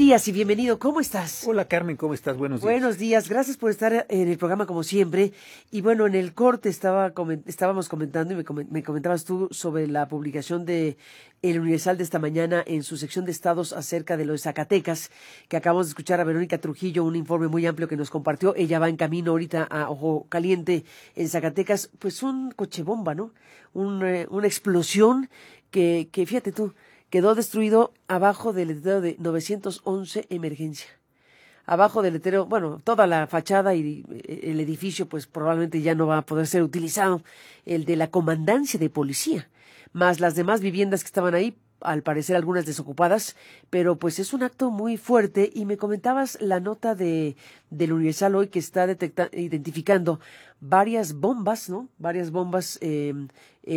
días y bienvenido. ¿Cómo estás? Hola Carmen, ¿cómo estás? Buenos días. Buenos días, gracias por estar en el programa como siempre. Y bueno, en el corte estábamos comentando y me comentabas tú sobre la publicación de El Universal de esta mañana en su sección de estados acerca de lo de Zacatecas, que acabamos de escuchar a Verónica Trujillo, un informe muy amplio que nos compartió. Ella va en camino ahorita a Ojo Caliente en Zacatecas, pues un coche bomba, ¿no? Una explosión que fíjate tú, quedó destruido abajo del letrero de 911 emergencia. Abajo del letrero, bueno, toda la fachada y el edificio pues probablemente ya no va a poder ser utilizado, el de la comandancia de policía, más las demás viviendas que estaban ahí, al parecer algunas desocupadas, pero pues es un acto muy fuerte. Y me comentabas la nota del Universal hoy que está identificando varias bombas, ¿no? Varias bombas en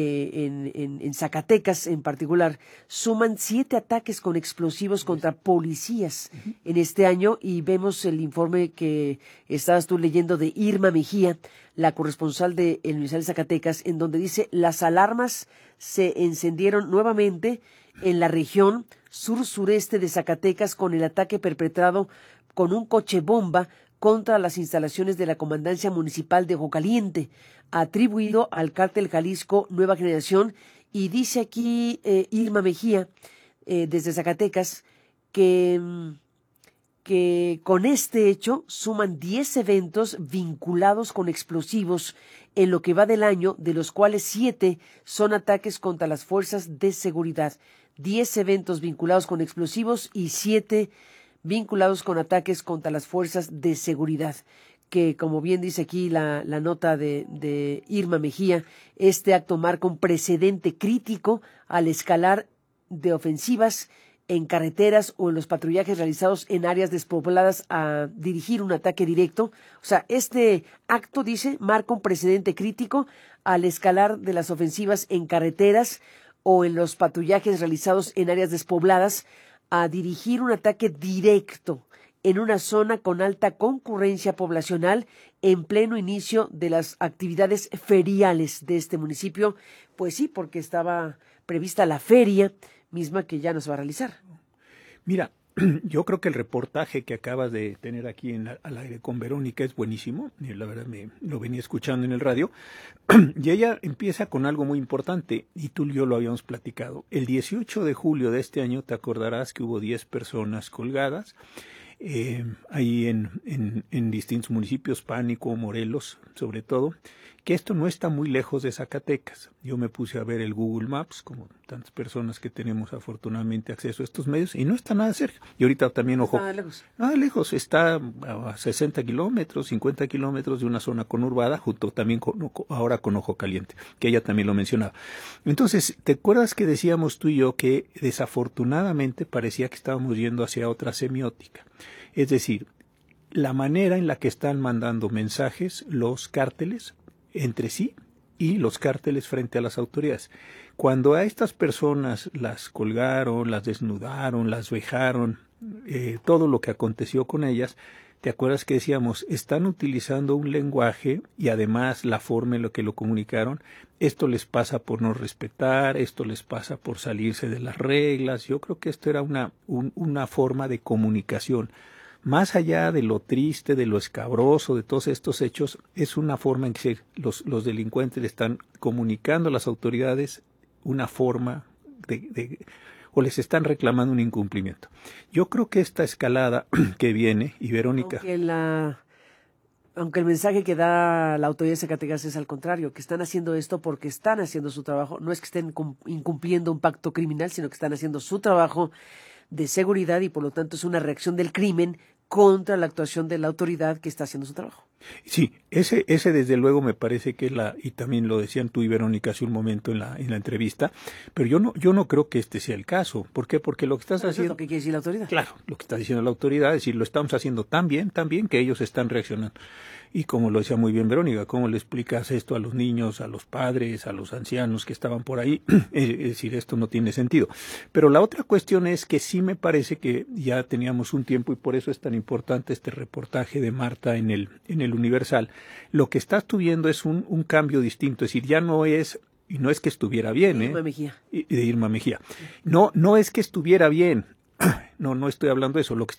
Zacatecas en particular. Suman 7 ataques con explosivos contra policías en este año, y vemos el informe que estabas tú leyendo de Irma Mejía, la corresponsal de El Universal de Zacatecas, en donde dice: las alarmas se encendieron nuevamente en la región sur-sureste de Zacatecas con el ataque perpetrado con un coche bomba contra las instalaciones de la Comandancia Municipal de Ojo Caliente, atribuido al cártel Jalisco Nueva Generación. Y dice aquí Irma Mejía, desde Zacatecas, que con este hecho suman 10 eventos vinculados con explosivos en lo que va del año, de los cuales 7 son ataques contra las fuerzas de seguridad. 10 eventos vinculados con explosivos y 7 vinculados con ataques contra las fuerzas de seguridad. Que, como bien dice aquí la nota de Irma Mejía, este acto marca un precedente crítico al escalar de ofensivas en carreteras o en los patrullajes realizados en áreas despobladas a dirigir un ataque directo. O sea, este acto, dice, marca un precedente crítico al escalar de las ofensivas en carreteras o en los patrullajes realizados en áreas despobladas a dirigir un ataque directo en una zona con alta concurrencia poblacional en pleno inicio de las actividades feriales de este municipio. Pues sí, porque estaba prevista la feria misma que ya nos va a realizar. Mira, yo creo que el reportaje que acabas de tener aquí al aire con Verónica es buenísimo. La verdad lo venía escuchando en el radio. Y ella empieza con algo muy importante, y tú y yo lo habíamos platicado. El 18 de julio de este año te acordarás que hubo 10 personas colgadas ahí en distintos municipios, Pánico, Morelos, sobre todo, que esto no está muy lejos de Zacatecas. Yo me puse a ver el Google Maps, como tantas personas que tenemos afortunadamente acceso a estos medios, y no está nada cerca. Y ahorita también Está lejos. Nada lejos, está a 60 kilómetros, 50 kilómetros de una zona conurbada, junto también ahora con Ojo Caliente, que ella también lo mencionaba. Entonces, ¿te acuerdas que decíamos tú y yo que desafortunadamente parecía que estábamos yendo hacia otra semiótica? Es decir, la manera en la que están mandando mensajes los cárteles entre sí y los cárteles frente a las autoridades. Cuando a estas personas las colgaron, las desnudaron, las vejaron, todo lo que aconteció con ellas, ¿te acuerdas que decíamos? Están utilizando un lenguaje y además la forma en la que lo comunicaron. Esto les pasa por no respetar, esto les pasa por salirse de las reglas. Yo creo que esto era una forma de comunicación. Más allá de lo triste, de lo escabroso, de todos estos hechos, es una forma en que los delincuentes le están comunicando a las autoridades una forma o les están reclamando un incumplimiento. Yo creo que esta escalada que viene, y Verónica... Aunque el mensaje que da la autoridad de Zacatecas es al contrario, que están haciendo esto porque están haciendo su trabajo. No es que estén incumpliendo un pacto criminal, sino que están haciendo su trabajo de seguridad, y por lo tanto es una reacción del crimen contra la actuación de la autoridad que está haciendo su trabajo. Sí, ese desde luego me parece que y también lo decían tú y Verónica hace un momento en la entrevista, pero yo no creo que este sea el caso. ¿Por qué? Porque lo que estás haciendo... Eso es lo que quiere decir la autoridad. Claro, lo que está diciendo la autoridad es decir, lo estamos haciendo tan bien que ellos están reaccionando. Y como lo decía muy bien Verónica, ¿cómo le explicas esto a los niños, a los padres, a los ancianos que estaban por ahí? Es decir, esto no tiene sentido. Pero la otra cuestión es que sí me parece que ya teníamos un tiempo, y por eso es tan importante este reportaje de Marta en el Universal. Lo que estás tú viendo es un cambio distinto, es decir, ya no es, y no es que estuviera bien, de Irma Mejía. De Irma Mejía. No es que estuviera bien. No estoy hablando de eso. Lo que